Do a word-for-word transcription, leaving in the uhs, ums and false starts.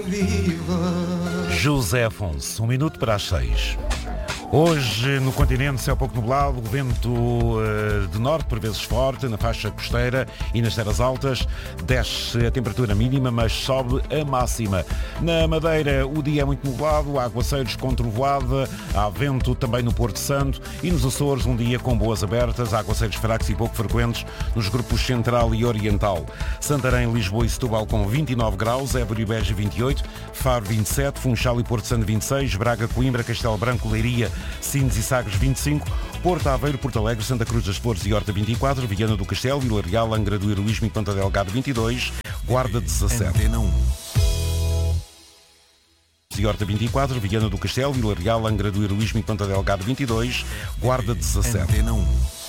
José Afonso, um minuto para as seis. Hoje, no continente, céu pouco nublado, vento uh, de norte, por vezes forte, na faixa costeira e nas terras altas. Desce a temperatura mínima, mas sobe a máxima. Na Madeira, o dia é muito nublado, há aguaceiros com trovoada, há vento também no Porto Santo. E nos Açores, um dia com boas abertas, há aguaceiros fracos e pouco frequentes nos grupos central e oriental. Santarém, Lisboa e Setúbal com vinte e nove graus, Évora e Beja vinte e oito, Faro vinte e sete, Funchal e Porto Santo vinte e seis, Braga, Coimbra, Castelo Branco, Leiria, Sines e Sagres vinte e cinco, Porto Aveiro, Porto Alegre, Santa Cruz das Flores e Horta vinte e quatro, Viana do Castelo, Vila Real, Angra do Heroísmo e Ponta Delgado vinte e dois, Guarda dezassete. E Horta vinte e quatro, Viana do Castelo, Vila Real, Angra do Heroísmo e Ponta Delgado vinte e dois, Guarda dezassete.